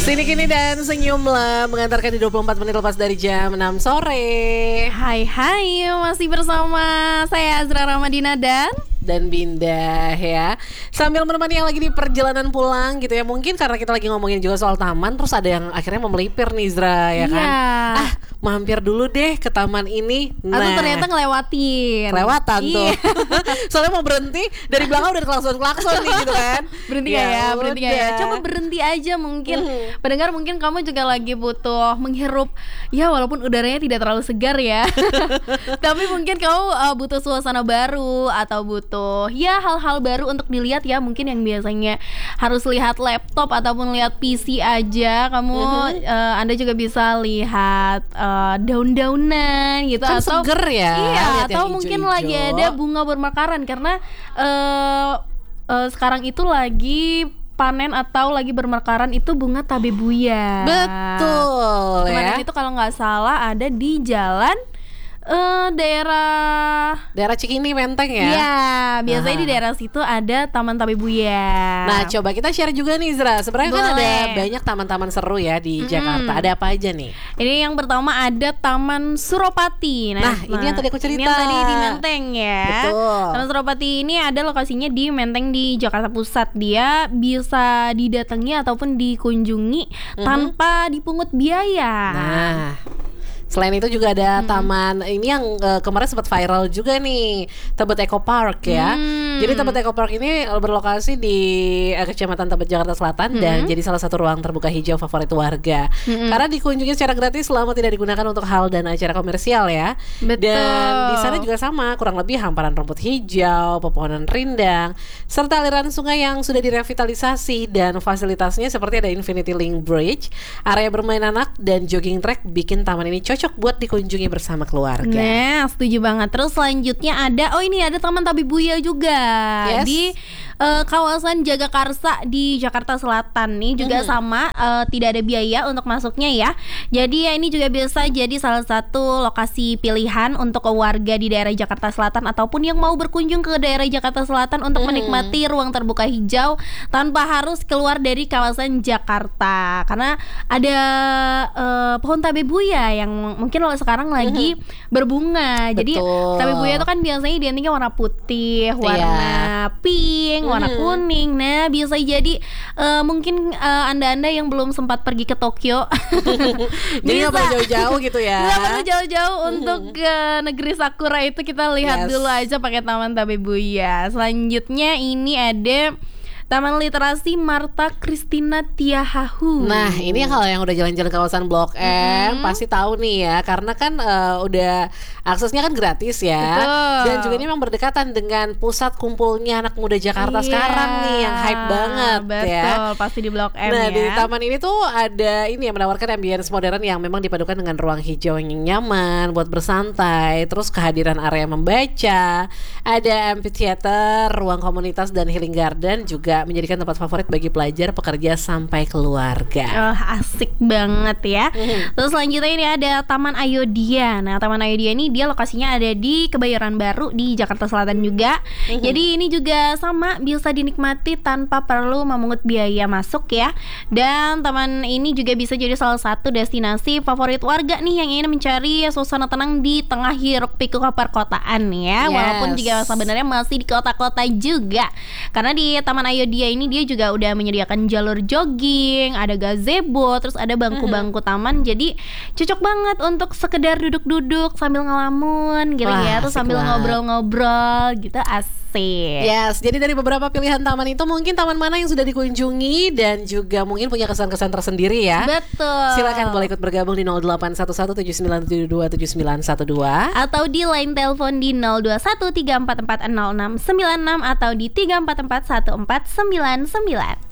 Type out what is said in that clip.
Sini kini dan senyumlah mengantarkan di 24 menit lepas dari jam 6 sore. Hai, masih bersama saya Azra Ramadina dan Binda ya. Sambil menemani yang lagi di perjalanan pulang gitu ya. Mungkin karena kita lagi ngomongin juga soal taman, terus ada yang akhirnya memelipir nih Zra ya kan. Mampir dulu deh ke taman ini. Atau ternyata kelewatan tuh. Soalnya mau berhenti, dari belakang udah klakson nih gitu kan. Berhenti ya? Coba berhenti aja mungkin. Pendengar, mungkin kamu juga lagi butuh menghirup, ya walaupun udaranya tidak terlalu segar ya. Tapi mungkin kamu butuh suasana baru atau butuh ya hal-hal baru untuk dilihat ya. Mungkin yang biasanya harus lihat laptop ataupun lihat PC aja, kamu Anda juga bisa lihat daun-daunan gitu, kan atau seger ya. Iya, atau hijau-hijau. Mungkin lagi ada bunga bermekaran karena sekarang itu lagi panen atau lagi bermekaran itu bunga tabebuya. Betul. Kemarin ya. itu kalau nggak salah ada di jalan daerah Cikini Menteng ya. Iya, biasanya di daerah situ ada Taman Tabebuya. Nah, coba kita share juga nih Zra. Sebenarnya kan ada Boleh. banyak taman-taman seru ya di Jakarta. Ada apa aja nih? Ini yang pertama ada Taman Suropati. Nah, ini yang tadi aku cerita. Ini yang tadi di Menteng ya. Betul. Taman Suropati ini ada lokasinya di Menteng di Jakarta Pusat. Dia bisa didatangi ataupun dikunjungi tanpa dipungut biaya. Nah, selain itu juga ada taman ini yang kemarin sempat viral juga nih, Tebet Eco Park ya. Jadi Tebet Eco Park ini berlokasi di Kecamatan Tebet, Jakarta Selatan dan jadi salah satu ruang terbuka hijau favorit warga. Karena dikunjungi secara gratis selama tidak digunakan untuk hal dan acara komersial ya. Betul. Dan di sana juga sama, kurang lebih hamparan rumput hijau, pepohonan rindang, serta aliran sungai yang sudah direvitalisasi dan fasilitasnya seperti ada Infinity Link Bridge, area bermain anak dan jogging track bikin taman ini cocok buat dikunjungi bersama keluarga. Nah, setuju banget. Terus selanjutnya ada Taman Tabebuya juga. Yes. Di kawasan Jagakarsa di Jakarta Selatan nih juga sama, tidak ada biaya untuk masuknya ya. Jadi ya ini juga bisa jadi salah satu lokasi pilihan untuk warga di daerah Jakarta Selatan ataupun yang mau berkunjung ke daerah Jakarta Selatan untuk menikmati ruang terbuka hijau tanpa harus keluar dari kawasan Jakarta. Karena ada pohon tabebuya yang mungkin sekarang lagi berbunga. Jadi Betul. tabebuya itu kan biasanya identiknya warna putih, warna pink, warna kuning. Nah, bisa jadi mungkin anda-anda yang belum sempat pergi ke Tokyo Jadi nggak perlu jauh-jauh gitu ya. nggak perlu jauh-jauh untuk ke negeri Sakura itu, kita lihat dulu aja pakai Taman Tabebuya. Selanjutnya ini ada Taman Literasi Marta Christina Tiahahu. Nah, ini hal yang udah jalan-jalan kawasan Blok M pasti tahu nih ya, karena kan udah aksesnya kan gratis ya. Betul. Dan juga ini memang berdekatan dengan pusat kumpulnya anak muda Jakarta sekarang nih yang hype banget. Betul, ya. pasti di Blok M Nah, ya. di taman ini tuh ada ini yang menawarkan ambience modern yang memang dipadukan dengan ruang hijau yang nyaman buat bersantai, terus kehadiran area membaca, ada amphitheater, ruang komunitas dan healing garden juga menjadikan tempat favorit bagi pelajar, pekerja sampai keluarga. Asik banget ya. Terus selanjutnya ini ada Taman Ayodhya. Nah, Taman Ayodhya ini dia lokasinya ada di Kebayoran Baru di Jakarta Selatan juga. Jadi ini juga sama, bisa dinikmati tanpa perlu memungut biaya masuk ya. Dan taman ini juga bisa jadi salah satu destinasi favorit warga nih yang ingin mencari suasana tenang di tengah hiruk pikuk perkotaan ya. Walaupun juga sebenarnya masih di kota-kota juga. Karena di Taman Ayodhya ini dia juga udah menyediakan jalur jogging, ada gazebo, terus ada bangku-bangku taman. Jadi cocok banget untuk sekedar duduk-duduk sambil ngelamun gitu. Wah, ya, terus sambil asik banget. ngobrol-ngobrol gitu, asik. Yes, jadi dari beberapa pilihan taman itu mungkin taman mana yang sudah dikunjungi dan juga mungkin punya kesan-kesan tersendiri ya. Betul. Silakan boleh ikut bergabung di 081179727912 atau di line telepon di 0213440696 atau di 3441499.